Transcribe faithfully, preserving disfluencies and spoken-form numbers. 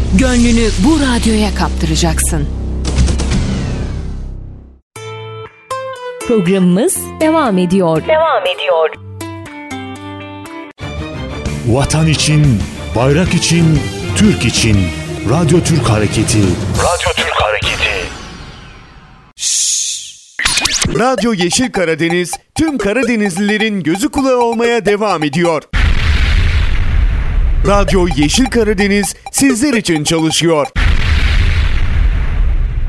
Gönlünü bu radyoya kaptıracaksın. Programımız devam ediyor. Devam ediyor. Vatan için, bayrak için, Türk için. Radyo Türk Hareketi. Radyo Türk Hareketi. Radyo Yeşil Karadeniz, tüm Karadenizlilerin gözü kulağı olmaya devam ediyor. Radyo Yeşil Karadeniz sizler için çalışıyor.